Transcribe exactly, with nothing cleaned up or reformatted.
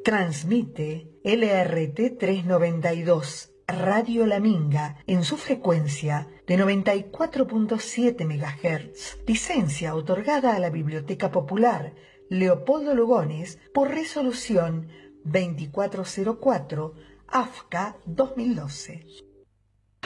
Transmite L R T trescientos noventa y dos Radio La Minga en su frecuencia de noventa y cuatro punto siete megahertz. Licencia otorgada a la Biblioteca Popular Leopoldo Lugones por resolución veinticuatro cero cuatro A F C A dos mil doce.